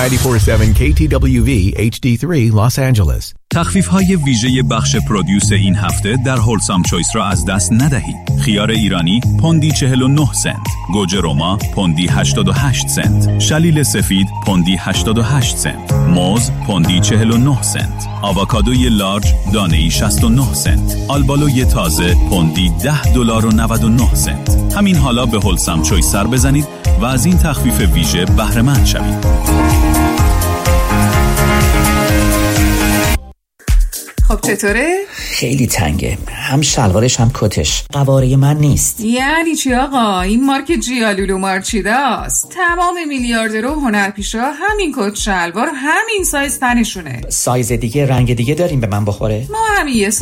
94.7 KTWV HD3 Los Angeles. تخفیف‌های ویژه بخش پرودیوس این هفته در هولسام چویس را از دست ندهید. خیار ایرانی پوندی 49 سنت، گوجه روما پوندی 88 سنت، شلیل سفید پوندی 88 سنت، موز پوندی 49 سنت، آووکادوی لارج دانه‌ای 69 سنت، آلبالوی تازه پوندی $10.99 سنت. همین حالا به هولسام چویس سر بزنید و از این تخفیف ویژه بهره مند شوید. خب چطوره؟ خیلی تنگه، هم شلوارش هم کتش قواره من نیست. یعنی چی آقا؟ این مارک جیالولو مارچیداست. تمام میلیاردرها و هنرپیشا همین کت شلوار همین سایز تنشونه. سایز دیگه رنگ دیگه داریم به من بخوره؟ ما همین یه